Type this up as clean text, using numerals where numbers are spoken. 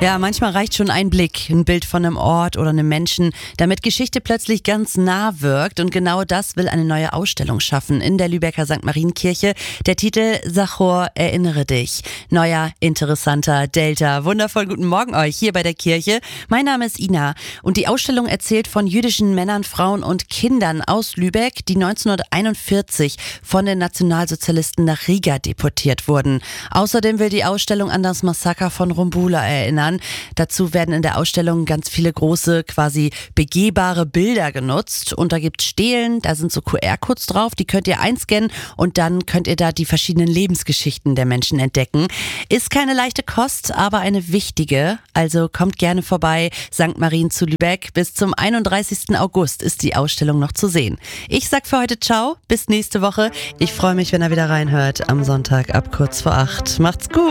Ja, manchmal reicht schon ein Blick, ein Bild von einem Ort oder einem Menschen, damit Geschichte plötzlich ganz nah wirkt. Und genau das will eine neue Ausstellung schaffen in der Lübecker St. Marienkirche. Der Titel Zachor, erinnere dich. Neuer, interessanter Delta. Wundervoll guten Morgen euch hier bei der Kirche. Mein Name ist Ina und die Ausstellung erzählt von jüdischen Männern, Frauen und Kindern aus Lübeck, die 1941 von den Nationalsozialisten nach Riga deportiert wurden. Außerdem will die Ausstellung an das Massaker von Rumbula erinnern. Dazu werden in der Ausstellung ganz viele große, quasi begehbare Bilder genutzt. Und da gibt's Stelen, da sind so QR-Codes drauf, die könnt ihr einscannen und dann könnt ihr da die verschiedenen Lebensgeschichten der Menschen entdecken. Ist keine leichte Kost, aber eine wichtige. Also kommt gerne vorbei, St. Marien zu Lübeck. Bis zum 31. August ist die Ausstellung noch zu sehen. Ich sag für heute ciao, bis nächste Woche. Ich freue mich, wenn ihr wieder reinhört am Sonntag ab kurz vor 8. Macht's gut!